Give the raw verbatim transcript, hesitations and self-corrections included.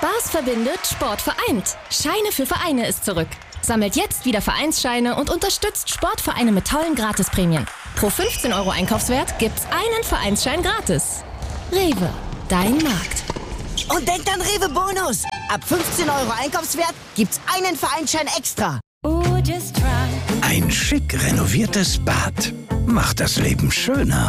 Spaß verbindet, Sport vereint. Scheine für Vereine ist zurück. Sammelt jetzt wieder Vereinsscheine und unterstützt Sportvereine mit tollen Gratisprämien. Pro fünfzehn Euro Einkaufswert gibt's einen Vereinsschein gratis. Rewe, dein Markt. Und denkt an Rewe Bonus. Ab fünfzehn Euro Einkaufswert gibt's einen Vereinsschein extra. Ein schick renoviertes Bad macht das Leben schöner.